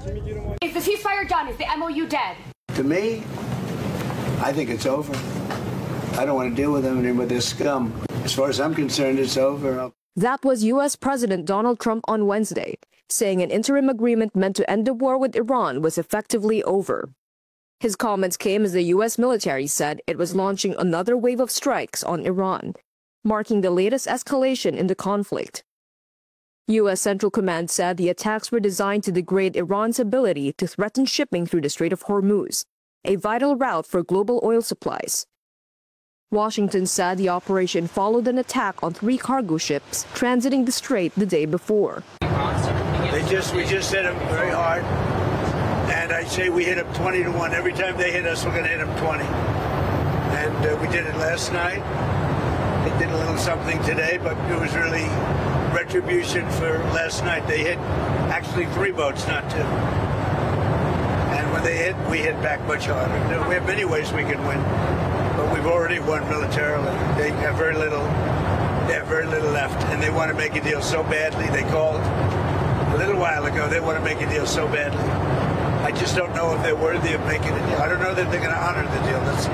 Is the ceasefire done? Is the MOU dead? To me, I think it's over. I don't want to deal with them and with this scum. As far as I'm concerned, it's over. That was U.S. President Donald Trump on Wednesday, saying an interim agreement meant to end the war with Iran was effectively over. His comments came as the U.S. military said it was launching another wave of strikes on Iran, marking the latest escalation in the conflict. U.S. Central Command said the attacks were designed to degrade Iran's ability to threaten shipping through the Strait of Hormuz, a vital route for global oil supplies. Washington said the operation followed an attack on 3 cargo ships transiting the strait the day before. We just hit them very hard, and I say we hit them 20-1. Every time they hit us, we're going to hit them 20. And we did it last night. They did a little something today, but it was really retribution for last night. They hit actually 3 boats, not 2. And when they hit, we hit back much harder. We have many ways we can win, but we've already won militarily. They have very little. They have very little left, and they want to make a deal so badly. They called a little while ago. They want to make a deal so badly. I just don't know if they're worthy of making a deal. I don't know that they're going to honor the deal.